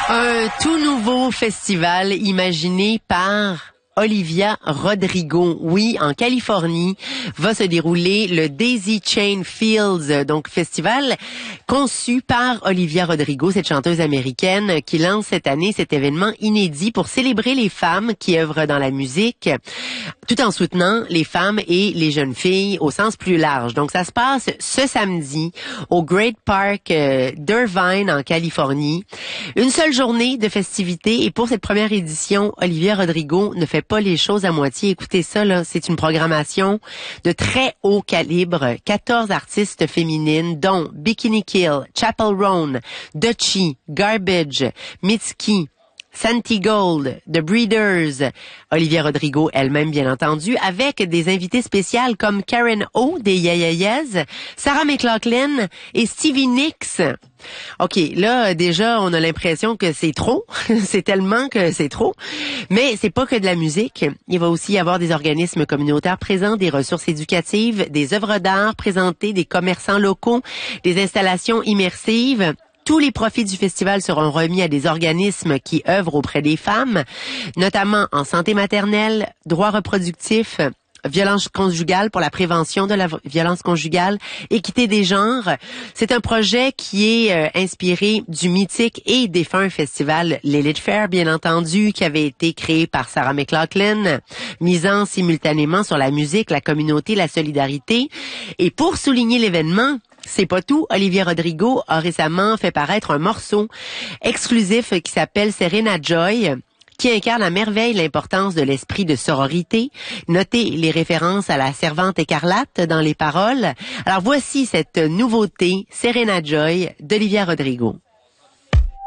Un tout nouveau festival imaginé par Olivia Rodrigo. Oui, en Californie, va se dérouler le Daisy Chain Fields, donc festival conçu par Olivia Rodrigo, cette chanteuse américaine qui lance cette année cet événement inédit pour célébrer les femmes qui œuvrent dans la musique, tout en soutenant les femmes et les jeunes filles au sens plus large. Donc, ça se passe ce samedi au Great Park d'Irvine, en Californie. Une seule journée de festivités et pour cette première édition, Olivia Rodrigo ne fait pas les choses à moitié. Écoutez ça, là, c'est une programmation de très haut calibre. 14 artistes féminines, dont Bikini Kill, Chappell Roan, Dutchie, Garbage, Mitski, Santi Gold, The Breeders, Olivia Rodrigo elle-même bien entendu, avec des invités spéciales comme Karen O des Yeah Yeah Yeahs, Sarah McLachlan et Stevie Nicks. OK, là déjà on a l'impression que c'est trop, c'est tellement que c'est trop, mais c'est pas que de la musique, il va aussi y avoir des organismes communautaires présents, des ressources éducatives, des œuvres d'art présentées, des commerçants locaux, des installations immersives. Tous les profits du festival seront remis à des organismes qui œuvrent auprès des femmes, notamment en santé maternelle, droits reproductifs, violence conjugale pour la prévention de la violence conjugale, équité des genres. C'est un projet qui est inspiré du mythique et défunt festival Lilith Fair, bien entendu, qui avait été créé par Sarah McLachlan, misant simultanément sur la musique, la communauté, la solidarité. Et pour souligner l'événement, c'est pas tout. Olivia Rodrigo a récemment fait paraître un morceau exclusif qui s'appelle Serena Joy, qui incarne à merveille l'importance de l'esprit de sororité. Notez les références à la servante écarlate dans les paroles. Alors voici cette nouveauté, Serena Joy, d'Olivia Rodrigo.